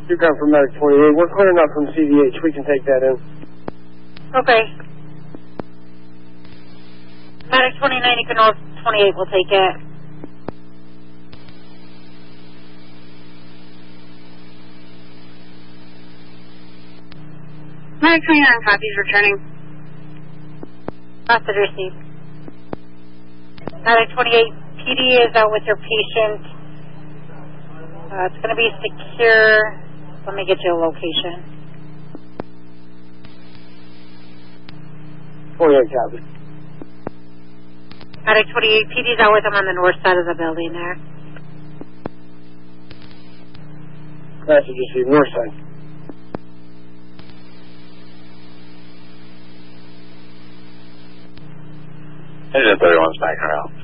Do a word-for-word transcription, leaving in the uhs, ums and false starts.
You're coming from Medic twenty-eight. We're clearing up from C V H. We can take that in. Okay. Medic twenty-nine, you can North twenty-eight, we'll take it. Medic twenty-nine, copies, returning. Message received. Medic twenty-eight, P D is out with your patient. Uh, it's going to be secure. Let me get you a location. twenty-eight copies. Medic twenty-eight, P D's out with him on the north side of the building there. Message received, north side. Engine thirty-one's back around.